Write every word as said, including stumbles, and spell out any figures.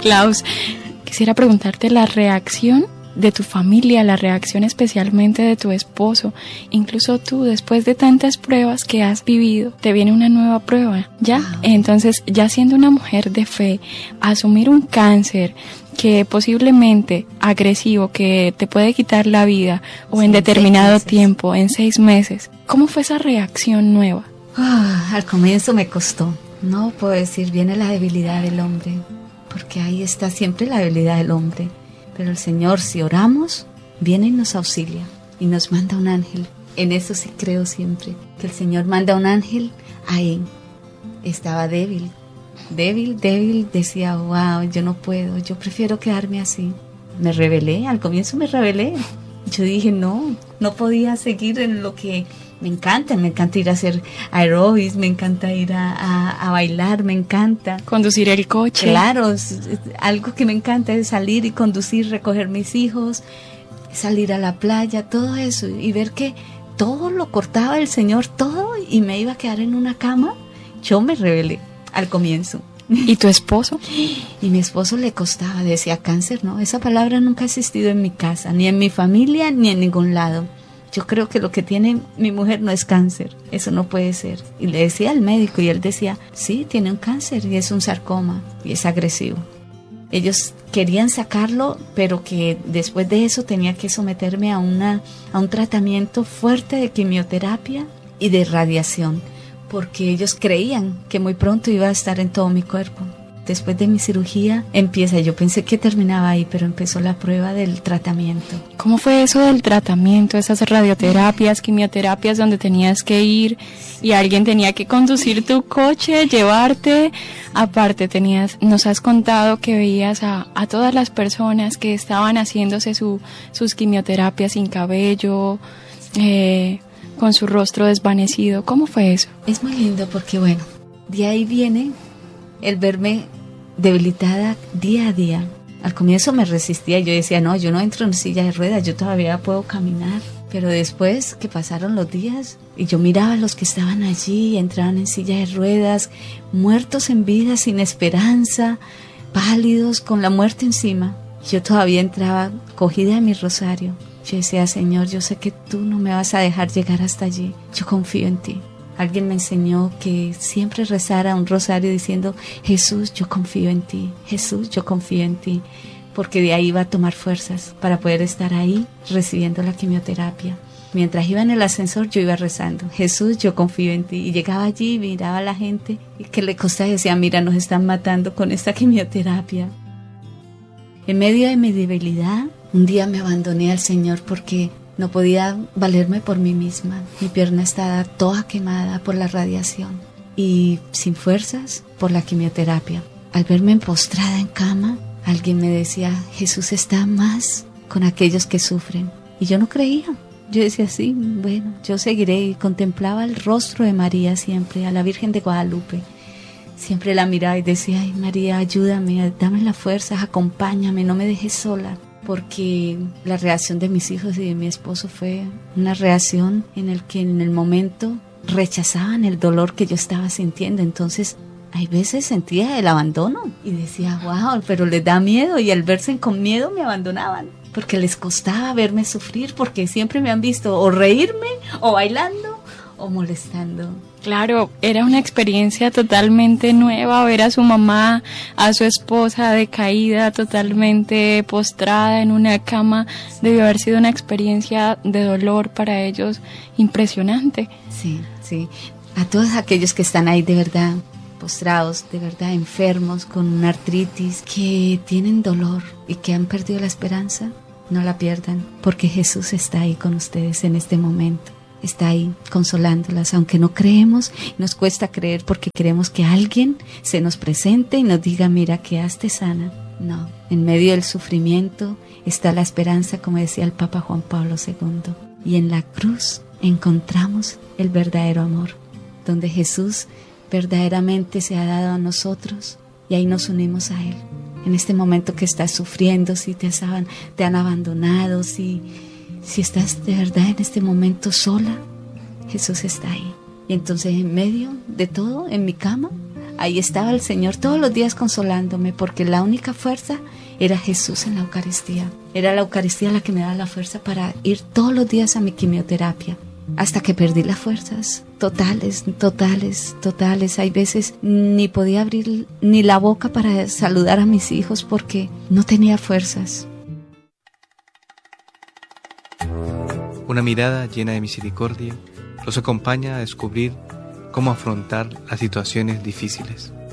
Klaus, quisiera preguntarte la reacción de tu familia, la reacción especialmente de tu esposo. Incluso tú, después de tantas pruebas que has vivido, te viene una nueva prueba, ¿ya? Wow. Entonces, ya siendo una mujer de fe, asumir un cáncer que posiblemente agresivo, que te puede quitar la vida, o sí, en determinado tiempo, en seis meses, ¿cómo fue esa reacción nueva? Oh, al comienzo me costó. No puedo decir, viene la debilidad del hombre, porque ahí está siempre la debilidad del hombre. Pero el Señor, si oramos, viene y nos auxilia y nos manda un ángel. En eso sí creo siempre, que el Señor manda un ángel. Ahí estaba débil, débil, débil. Decía, wow, yo no puedo, yo prefiero quedarme así. Me rebelé, al comienzo me rebelé. Yo dije, no, no podía seguir en lo que me encanta. Me encanta ir a hacer aeróbics, me encanta ir a, a, a bailar, me encanta. Conducir el coche. Claro, es, es, algo que me encanta es salir y conducir, recoger mis hijos, salir a la playa, todo eso. Y ver que todo lo cortaba el Señor, todo, y me iba a quedar en una cama. Yo me rebelé al comienzo. ¿Y tu esposo? Y mi esposo le costaba, decía cáncer, ¿no? Esa palabra nunca ha existido en mi casa, ni en mi familia, ni en ningún lado. Yo creo que lo que tiene mi mujer no es cáncer, eso no puede ser. Y le decía al médico y él decía, sí, tiene un cáncer y es un sarcoma y es agresivo. Ellos querían sacarlo, pero que después de eso tenía que someterme a, una, a un tratamiento fuerte de quimioterapia y de radiación, porque ellos creían que muy pronto iba a estar en todo mi cuerpo. Después de mi cirugía empieza, yo pensé que terminaba ahí, pero empezó la prueba del tratamiento. ¿Cómo fue eso del tratamiento, esas radioterapias, quimioterapias donde tenías que ir y alguien tenía que conducir tu coche, llevarte? Aparte tenías, nos has contado que veías a, a todas las personas que estaban haciéndose su, sus quimioterapias sin cabello, eh, con su rostro desvanecido. ¿Cómo fue eso? Es muy lindo porque, bueno, de ahí viene el verme debilitada día a día. Al comienzo me resistía, yo decía, no, yo no entro en silla de ruedas, yo todavía puedo caminar. Pero después que pasaron los días y yo miraba a los que estaban allí, entraban en silla de ruedas, muertos en vida, sin esperanza, pálidos, con la muerte encima. Yo todavía entraba cogida de mi rosario. Yo decía, Señor, yo sé que tú no me vas a dejar llegar hasta allí, yo confío en ti. Alguien me enseñó que siempre rezara un rosario diciendo, Jesús, yo confío en ti, Jesús, yo confío en ti, porque de ahí iba a tomar fuerzas para poder estar ahí recibiendo la quimioterapia. Mientras iba en el ascensor, yo iba rezando, Jesús, yo confío en ti, y llegaba allí, miraba a la gente, y que le costaba y decía, mira, nos están matando con esta quimioterapia. En medio de mi debilidad, un día me abandoné al Señor porque no podía valerme por mí misma. Mi pierna estaba toda quemada por la radiación y sin fuerzas por la quimioterapia. Al verme postrada en cama, alguien me decía, Jesús está más con aquellos que sufren. Y yo no creía. Yo decía, sí, bueno, yo seguiré. Y contemplaba el rostro de María siempre, a la Virgen de Guadalupe. Siempre la miraba y decía, ay, María, ayúdame, dame las fuerzas, acompáñame, no me dejes sola. Porque la reacción de mis hijos y de mi esposo fue una reacción en la que en el momento rechazaban el dolor que yo estaba sintiendo. Entonces, hay veces sentía el abandono y decía, wow, pero les da miedo, y al verse con miedo me abandonaban, porque les costaba verme sufrir, porque siempre me han visto o reírme, o bailando, o molestando. Claro, era una experiencia totalmente nueva ver a su mamá, a su esposa decaída, totalmente postrada en una cama. Debió haber sido una experiencia de dolor para ellos impresionante. Sí, sí. A todos aquellos que están ahí de verdad postrados, de verdad enfermos, con una artritis, que tienen dolor y que han perdido la esperanza, no la pierdan, porque Jesús está ahí con ustedes en este momento. Está ahí consolándolas, aunque no creemos, nos cuesta creer porque queremos que alguien se nos presente y nos diga, mira, quedaste sana. No, en medio del sufrimiento está la esperanza, como decía el Papa Juan Pablo segundo. Y en la cruz encontramos el verdadero amor, donde Jesús verdaderamente se ha dado a nosotros y ahí nos unimos a Él. En este momento que estás sufriendo, si te, saben, te han abandonado, si... Si estás de verdad en este momento sola, Jesús está ahí. Y entonces en medio de todo, en mi cama, ahí estaba el Señor todos los días consolándome, porque la única fuerza era Jesús en la Eucaristía. Era la Eucaristía la que me daba la fuerza para ir todos los días a mi quimioterapia, hasta que perdí las fuerzas totales, totales, totales. Hay veces ni podía abrir ni la boca para saludar a mis hijos porque no tenía fuerzas. Una mirada llena de misericordia los acompaña a descubrir cómo afrontar las situaciones difíciles.